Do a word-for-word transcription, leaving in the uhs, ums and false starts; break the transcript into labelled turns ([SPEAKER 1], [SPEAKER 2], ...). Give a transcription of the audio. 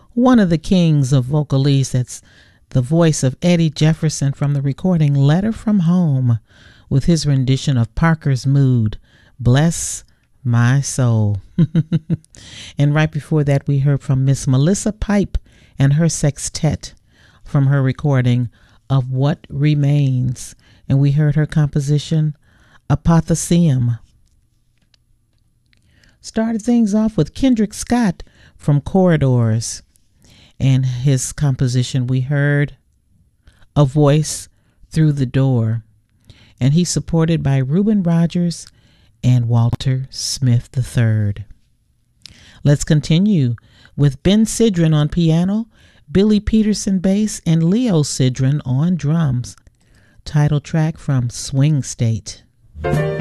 [SPEAKER 1] one of the kings of vocalists. That's the voice of Eddie Jefferson from the recording Letter from Home with his rendition of Parker's Mood, Bless My Soul. And right before that, we heard from Miss Melissa Pipe and her sextet from her recording of What Remains. And we heard her composition, Apotheosium. Started things off with Kendrick Scott from Corridors. And his composition, we heard A Voice Through the Door. And he's supported by Reuben Rogers and Walter Smith the third. Let's continue with Ben Sidran on piano, Billy Peterson bass, and Leo Sidran on drums. Title track from Swing State.